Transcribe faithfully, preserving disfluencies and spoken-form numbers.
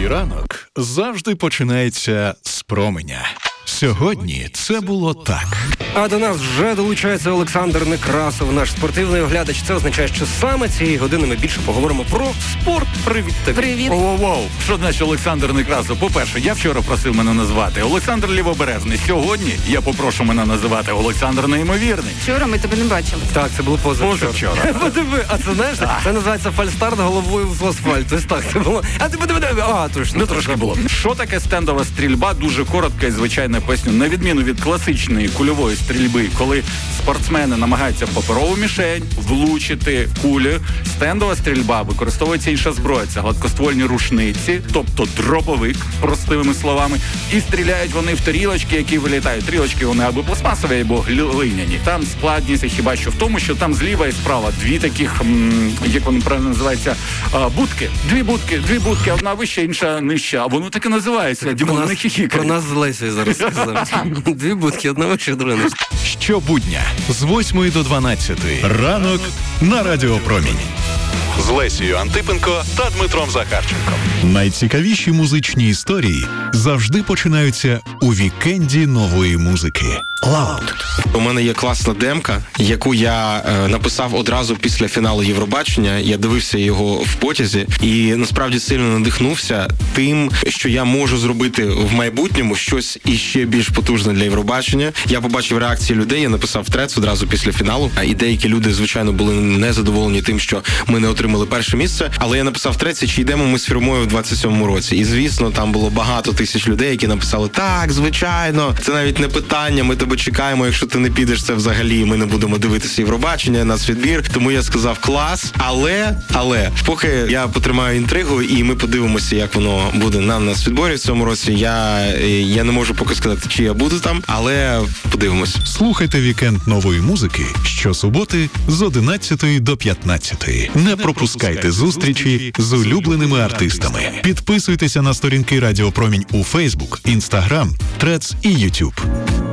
Твій ранок завжди починається з променя. Сьогодні це було так. А до нас вже долучається Олександр Некрасов, наш спортивний оглядач. Це означає, що саме цієї години ми більше поговоримо про спорт. Привіт тобі. Привіт. Воу-воу. Що значить Олександр Некрасов? По-перше, я вчора просив мене назвати Олександр Лівобережний. Сьогодні я попрошу мене називати Олександр Неймовірний. Вчора ми тебе не бачили. Так, це було позавчора. Позавчора. Подиви, а це знаєш, це називається фальстарт головою в асфальт. Ось так це було. А ти подиви, а, точно. Ну, трошки було. Що таке стендова стрільба? Дуже коротко і звичайно поясню. На відміну від класичної кульової стрільби, коли спортсмени намагаються в паперову мішень влучити кулю, стендова стрільба, використовується інша зброя. Це гладкоствольні рушниці, тобто дробовик, простими словами. І стріляють вони в тарілочки, які вилітають. Тарілочки вони або пластмасові, або глиняні. Там складність хіба що в тому, що там зліва і справа дві таких, м- як вони правильно називаються, а, будки. Дві будки, дві будки, одна вища, інша нижча. А воно так і називається. Дімон, не хіхікай. Про нас з Лесею зараз сказав. Дві будки, одна вища, друга нижча. Щобудня з восьмої до дванадцятої. Ранок на Радіо Промінь. З Лесією Антипенко та Дмитром Захарченком. Найцікавіші музичні історії завжди починаються у вікенді нової музики. Loud. У мене є класна демка, яку я е, написав одразу після фіналу Євробачення. Я дивився його в потязі і насправді сильно надихнувся тим, що я можу зробити в майбутньому щось іще більш потужне для Євробачення. Я побачив реакції людей, я написав трец одразу після фіналу. І деякі люди, звичайно, були незадоволені тим, що ми не отримали перше місце. Але я написав трец, чи йдемо ми з фірмою в двадцять сьомому році. І, звісно, там було багато тисяч людей, які написали: так, звичайно, це навіть не питання, ми тебе чекаємо, якщо ти не підеш, це взагалі ми не будемо дивитися Євробачення, нацвідбір. Тому я сказав: клас, але, але, поки я потримаю інтригу і ми подивимося, як воно буде на нацвідборі в цьому році, я, я не можу поки сказати, чи я буду там, але подивимось. Слухайте вікенд нової музики щосуботи з одинадцятої до п'ятнадцятої. Не пропускайте зустрічі з улюбленими артистами. Підписуйтеся на сторінки Радіо Промінь у Фейсбук, Інстаграм, Трец і Ютуб.